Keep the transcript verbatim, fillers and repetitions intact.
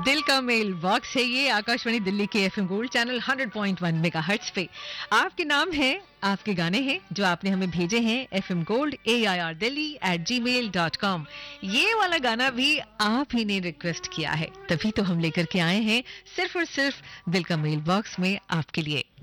दिल का mail box है ये आकाशवाणी दिल्ली के FM gold channel hundred point one megahertz पे। आपके नाम है, आपके गाने हैं जो आपने हमें भेजे हैं FM gold A I R Delhi eight ji mail dot com. ये वाला गाना भी आप ही ने रिक्वेस्ट किया है, तभी तो हम लेकर के आए हैं सिर्फ और सिर्फ दिल का मेल बॉक्स में आपके लिए।